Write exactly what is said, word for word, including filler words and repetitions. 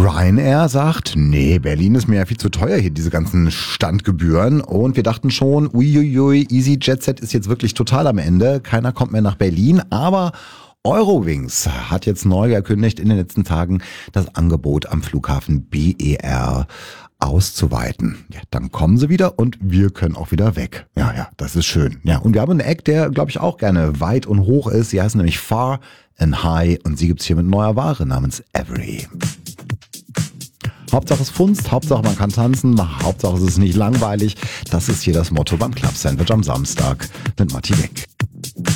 Ryanair sagt, nee, Berlin ist mir ja viel zu teuer hier, diese ganzen Standgebühren. Und wir dachten schon, uiuiui, EasyJet ist jetzt wirklich total am Ende. Keiner kommt mehr nach Berlin, aber Eurowings hat jetzt neu gekündigt in den letzten Tagen das Angebot am Flughafen B E R auszuweiten. Ja, dann kommen sie wieder und wir können auch wieder weg. Ja, ja, das ist schön. Ja, und wir haben einen Eck, der, glaube ich, auch gerne weit und hoch ist. Sie heißt nämlich Far and High und sie gibt's hier mit neuer Ware namens Every. Hauptsache es funzt, Hauptsache man kann tanzen, Hauptsache es ist nicht langweilig. Das ist hier das Motto beim Club Sandwich am Samstag mit Matti Beck.